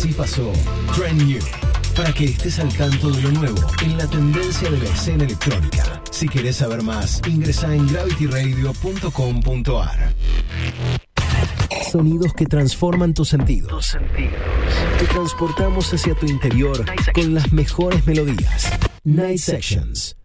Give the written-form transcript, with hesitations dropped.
Así pasó Trend New, para que estés al tanto de lo nuevo en la tendencia de la escena electrónica. Si querés saber más, ingresa en gravityradio.com.ar. Sonidos que transforman tus sentidos. Te transportamos hacia tu interior con las mejores melodías. Night Sessions.